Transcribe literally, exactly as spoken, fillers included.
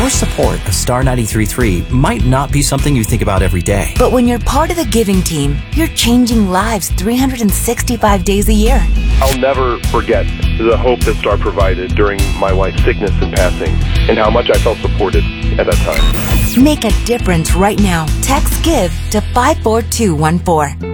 Your support of Star ninety-three point three might not be something you think about every day. But when you're part of the giving team, you're changing lives three hundred sixty-five days a year. I'll never forget the hope that Star provided during my wife's sickness and passing, and how much I felt supported at that time. Make a difference right now. Text GIVE to five four two one four.